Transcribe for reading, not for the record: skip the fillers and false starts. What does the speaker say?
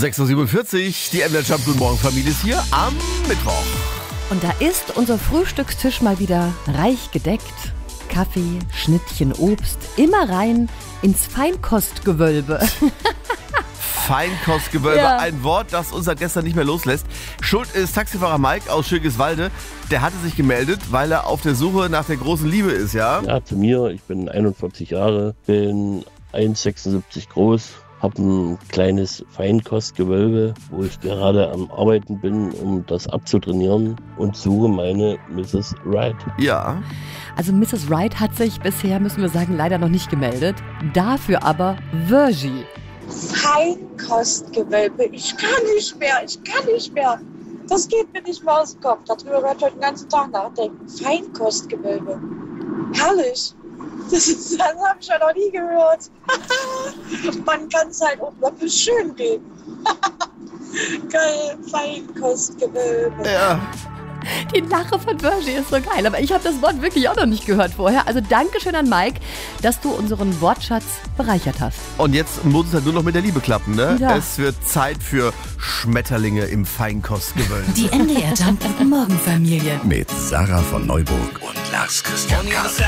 6.47 Uhr, die MDR Jump Guten Morgen Familie ist hier am Mittwoch. Und da ist unser Frühstückstisch mal wieder reich gedeckt. Kaffee, Schnittchen, Obst, immer rein ins Feinkostgewölbe. Feinkostgewölbe, Ja. ein Wort, das uns seit gestern nicht mehr loslässt. Schuld ist Taxifahrer Mike aus Schirgiswalde. Der hatte sich gemeldet, weil er auf der Suche nach der großen Liebe ist, ja? Ja, zu mir, ich bin 41 Jahre, bin 1,76 groß, habe ein kleines Feinkostgewölbe, wo ich gerade am Arbeiten bin, um das abzutrainieren und suche meine Mrs. Right. Ja. Also Mrs. Wright hat sich bisher, müssen wir sagen, leider noch nicht gemeldet. Dafür aber Virgie. Feinkostgewölbe. Ich kann nicht mehr. Das geht mir nicht mehr aus dem Kopf. Darüber werde ich heute den ganzen Tag nachdenken. Feinkostgewölbe. Herrlich. Das habe ich ja noch nie gehört. Man kann es halt auch wirklich schön reden. Geil, Feinkostgewölbe. Ja. Die Lache von Virgie ist so geil, aber ich habe das Wort wirklich auch noch nicht gehört vorher. Also Dankeschön an Mike, dass du unseren Wortschatz bereichert hast. Und jetzt muss es halt nur noch mit der Liebe klappen, ne? Ja. Es wird Zeit für Schmetterlinge im Feinkostgewölbe. Die MDR Jump Guten Morgen Familie. Mit Sarah von Neuburg und Lars Christian Karl.